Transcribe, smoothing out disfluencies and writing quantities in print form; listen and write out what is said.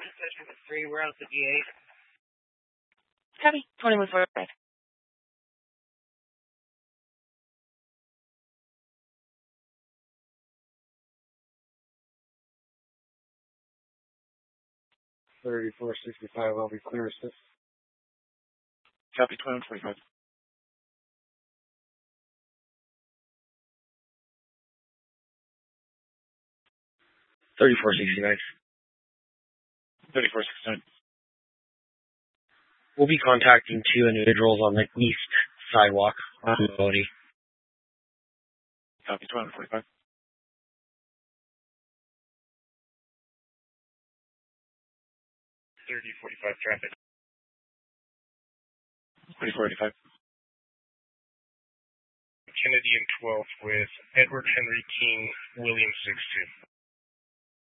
Session 3, we're out at the D8. Copy. 2145. $34.65, I'll be clear assist. Copy. 2145. $34.69. 3469. We'll be contacting 2 individuals on the east sidewalk on mobility. Copy. 2145. 3045 traffic. 3045. Kennedy and 12th with Edward Henry King, William 6-2.